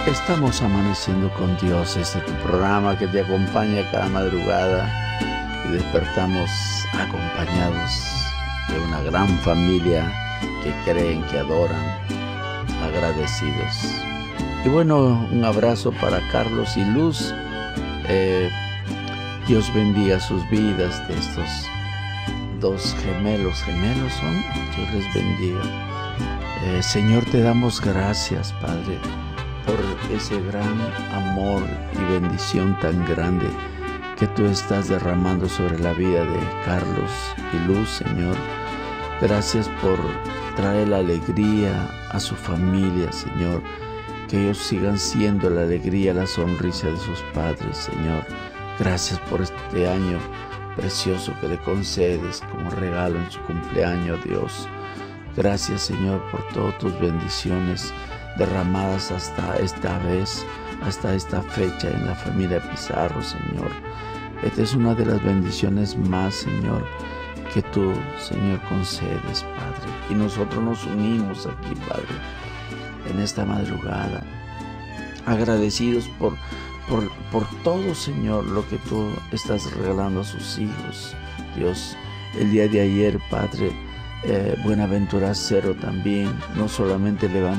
Estamos amaneciendo con Dios, este es tu programa que te acompaña cada madrugada y despertamos acompañados de una gran familia que creen, que adoran, agradecidos. Y bueno, un abrazo para Carlos y Luz. Dios bendiga sus vidas de estos dos gemelos son. Dios les bendiga. Señor, te damos gracias, Padre, por ese gran amor y bendición tan grande que tú estás derramando sobre la vida de Carlos y Luz, Señor. Gracias por traer la alegría a su familia, Señor. Que ellos sigan siendo la alegría, la sonrisa de sus padres, Señor. Gracias por este año precioso que le concedes como regalo en su cumpleaños, Dios. Gracias, Señor, por todas tus bendiciones derramadas hasta esta vez, hasta esta fecha en la familia Pizarro, Señor. Esta es una de las bendiciones más, Señor, que tú, Señor, concedes, Padre. Y nosotros nos unimos aquí, Padre, en esta madrugada, agradecidos por todo, Señor, lo que tú estás regalando a sus hijos. Dios, el día de ayer, Padre, Buenaventura Cero también, no solamente levantó